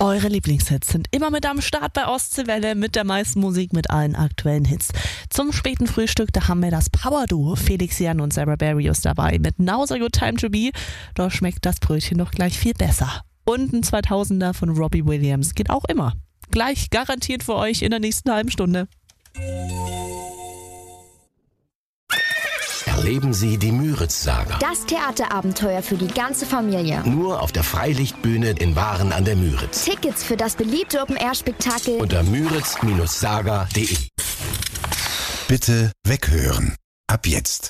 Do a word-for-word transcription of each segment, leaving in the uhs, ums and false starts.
Eure Lieblingshits sind immer mit am Start bei Ostseewelle mit der meisten Musik, mit allen aktuellen Hits. Zum späten Frühstück, da haben wir das Power-Duo Felix Jan und Sarah Barrios dabei mit Now's a Good Time to Be. Da schmeckt das Brötchen doch gleich viel besser. Und ein zweitausender von Robbie Williams geht auch immer. Gleich garantiert für euch in der nächsten halben Stunde. Erleben Sie die Müritz-Saga. Das Theaterabenteuer für die ganze Familie. Nur auf der Freilichtbühne in Waren an der Müritz. Tickets für das beliebte Open-Air-Spektakel Unter müritz Saga punkt de. Bitte weghören. Ab jetzt.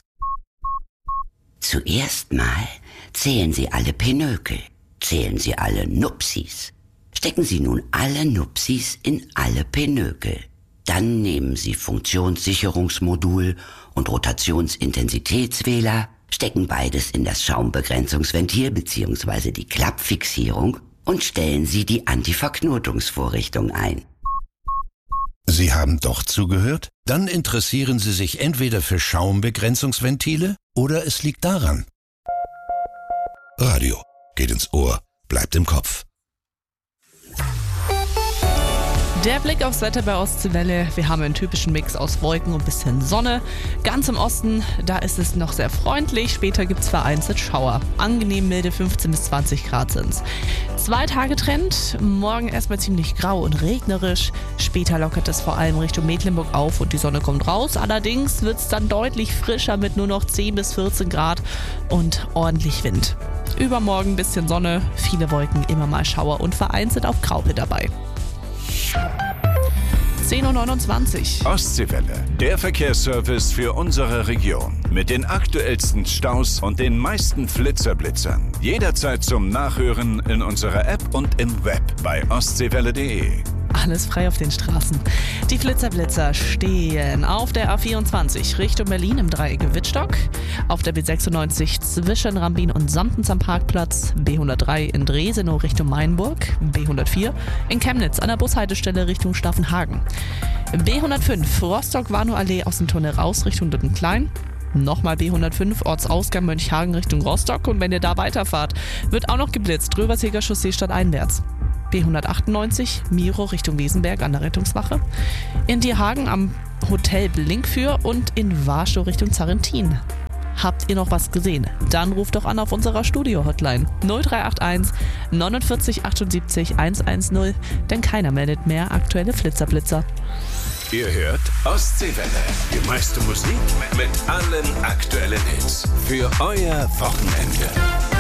Zuerst mal zählen Sie alle Pinökel. Zählen Sie alle Nupsis. Stecken Sie nun alle Nupsis in alle Pinökel. Dann nehmen Sie Funktionssicherungsmodul und Rotationsintensitätswähler, stecken beides in das Schaumbegrenzungsventil bzw. die Klappfixierung und stellen Sie die Antiverknotungsvorrichtung ein. Sie haben doch zugehört? Dann interessieren Sie sich entweder für Schaumbegrenzungsventile oder es liegt daran. Radio geht ins Ohr, bleibt im Kopf. Der Blick aufs Wetter bei Ostseewelle. Wir haben einen typischen Mix aus Wolken und bisschen Sonne. Ganz im Osten, da ist es noch sehr freundlich. Später gibt es vereinzelt Schauer. Angenehm milde fünfzehn bis zwanzig Grad sind's. Zwei Tage Trend. Morgen erstmal ziemlich grau und regnerisch. Später lockert es vor allem Richtung Mecklenburg auf und die Sonne kommt raus. Allerdings wird es dann deutlich frischer mit nur noch zehn bis vierzehn Grad und ordentlich Wind. Übermorgen bisschen Sonne, viele Wolken, immer mal Schauer und vereinzelt auch Graupel dabei. zehn Uhr neunundzwanzig. Ostseewelle, der Verkehrsservice für unsere Region. Mit den aktuellsten Staus und den meisten Flitzerblitzern. Jederzeit zum Nachhören in unserer App und im Web bei ostseewelle punkt de. Alles frei auf den Straßen. Die Flitzerblitzer stehen auf der A vierundzwanzig Richtung Berlin im Dreieck Wittstock, auf der B sechsundneunzig zwischen Rambin und Samtens am Parkplatz, B hundertdrei in Dresenow Richtung Mainburg, B hundertvier in Chemnitz an der Bushaltestelle Richtung Staffenhagen, B hundertfünf Rostock-Warnow-Allee aus dem Tunnel raus Richtung Duttenklein, nochmal B hundertfünf Ortsausgang Mönchhagen Richtung Rostock und wenn ihr da weiterfahrt, wird auch noch geblitzt, Röverseger Chaussee stadteinwärts. B hundertachtundneunzig Miro Richtung Wesenberg an der Rettungswache, in Dierhagen am Hotel Blinkfür und in Warschau Richtung Zarentin. Habt ihr noch was gesehen? Dann ruft doch an auf unserer Studio-Hotline null drei acht eins neunundvierzig achtundsiebzig hundertzehn, denn keiner meldet mehr aktuelle Flitzerblitzer. Ihr hört Ostseewelle, die meiste Musik mit allen aktuellen Hits für euer Wochenende.